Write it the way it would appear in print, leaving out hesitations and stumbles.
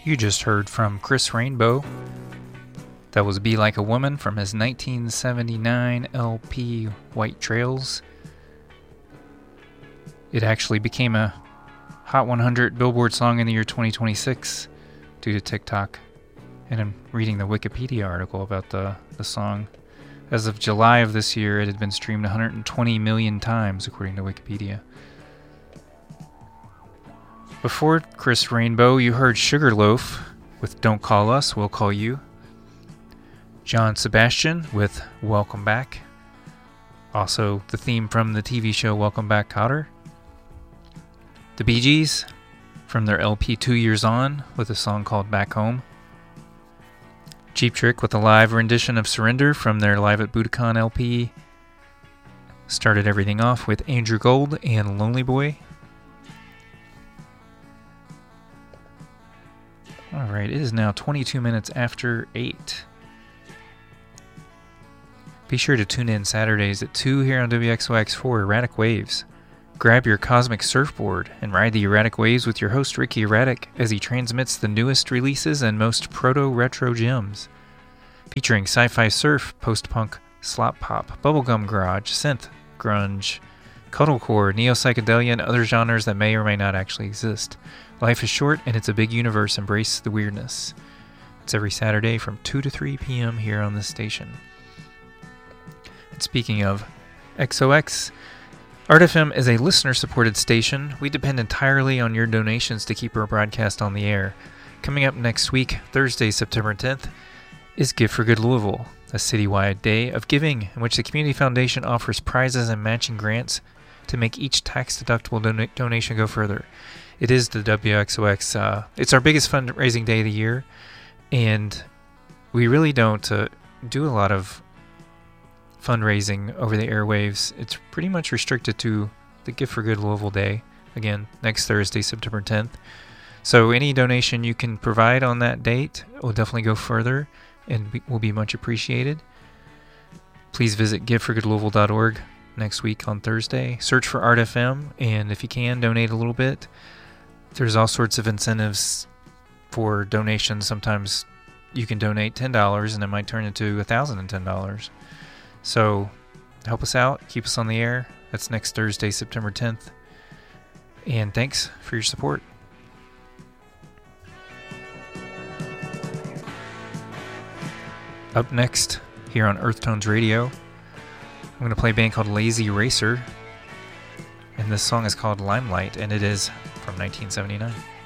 You just heard from Chris Rainbow. That was Be Like a Woman from his 1979 LP White Trails. It actually became a Hot 100 Billboard song in the year 2026 due to TikTok. And I'm reading the Wikipedia article about the song. As of July of this year, it had been streamed 120 million times, according to Wikipedia. Before Chris Rainbow, you heard Sugarloaf with Don't Call Us, We'll Call You. John Sebastian with Welcome Back. Also, the theme from the TV show Welcome Back, Kotter. The Bee Gees from their LP 2 Years On with a song called Back Home. Cheap Trick with a live rendition of Surrender from their Live at Budokan LP. Started everything off with Andrew Gold and Lonely Boy. Alright, it is now 22 minutes after 8. Be sure to tune in Saturdays at 2 here on WXOX for Erratic Waves. Grab your cosmic surfboard and ride the erratic waves with your host Ricky Erratic as he transmits the newest releases and most proto-retro gems. Featuring sci-fi surf, post-punk, slop pop, bubblegum garage, synth, grunge, cuddlecore, neo-psychedelia, and other genres that may or may not actually exist. Life is short and it's a big universe. Embrace the weirdness. It's every Saturday from 2 to 3 p.m. here on this station. And speaking of XOX, Art FM is a listener-supported station. We depend entirely on your donations to keep our broadcast on the air. Coming up next week, Thursday, September 10th, is Give for Good Louisville, a citywide day of giving in which the Community Foundation offers prizes and matching grants to make each tax-deductible donation go further. It is the WXOX. It's our biggest fundraising day of the year, and we really don't do a lot of fundraising over the airwaves. It's pretty much restricted to the Give for Good Louisville Day, again, next Thursday, September 10th. So any donation you can provide on that date will definitely go further and will be much appreciated. Please visit giveforgoodlouisville.org next week on Thursday. Search for Art FM, and if you can, donate a little bit. There's all sorts of incentives for donations. Sometimes you can donate $10 and it might turn into $1,010. So help us out, keep us on the air. That's next Thursday, September 10th. And thanks for your support. Up next, here on Earth Tones Radio, I'm going to play a band called Lazy Racer. And this song is called Limelight, and it is from 1979.